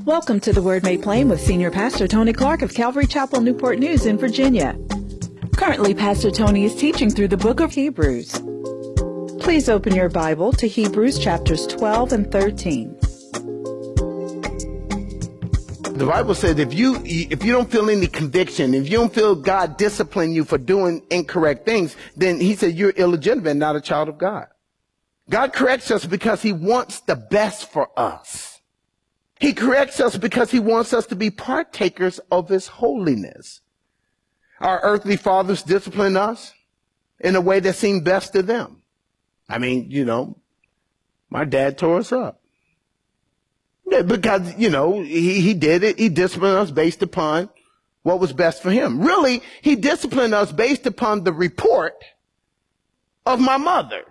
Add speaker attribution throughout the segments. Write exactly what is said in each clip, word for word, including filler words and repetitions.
Speaker 1: Welcome to The Word Made Plain with Senior Pastor Tony Clark of Calvary Chapel, Newport News in Virginia. Currently, Pastor Tony is teaching through the book of Hebrews. Please open your Bible to Hebrews chapters twelve and thirteen.
Speaker 2: The Bible says if you if you don't feel any conviction, if you don't feel God discipline you for doing incorrect things, then he said you're illegitimate, not a child of God. God corrects us because he wants the best for us. He corrects us because he wants us to be partakers of his holiness. Our earthly fathers discipline us in a way that seemed best to them. I mean, you know, my dad tore us up. Yeah, because, you know, he, he did it. He disciplined us based upon what was best for him. Really, he disciplined us based upon the report of my mother.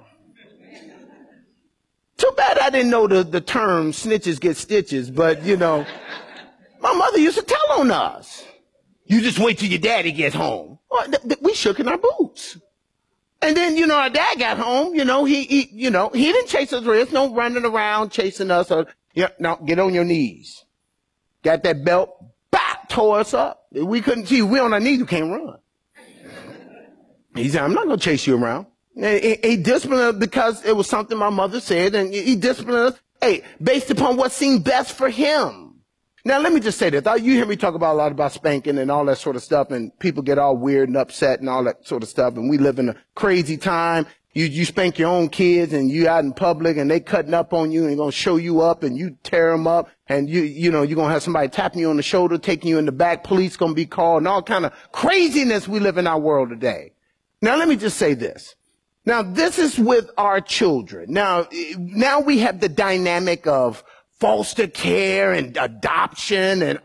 Speaker 2: Too bad I didn't know the, the term snitches get stitches, but, you know, my mother used to tell on us. You just wait till your daddy gets home. Well, th- th- we shook in our boots. And then, you know, our dad got home, you know, he, he you know, he didn't chase us. There's no running around chasing us. Or, yeah, no, get on your knees. Got that belt, bop, tore us up. We couldn't see, we on our knees, we can't run. He said, I'm not going to chase you around. He, he disciplined us because it was something my mother said, and he disciplined us, hey, based upon what seemed best for him. Now, let me just say this. You hear me talk about a lot about spanking and all that sort of stuff, and people get all weird and upset and all that sort of stuff, and we live in a crazy time. You, you spank your own kids, and you out in public, and they cutting up on you, and going to show you up, and you tear them up, and you, you know, you're going to have somebody tapping you on the shoulder, taking you in the back, police going to be called, and all kind of craziness we live in our world today. Now, let me just say this. Now, this is with our children. Now, now we have the dynamic of foster care and adoption and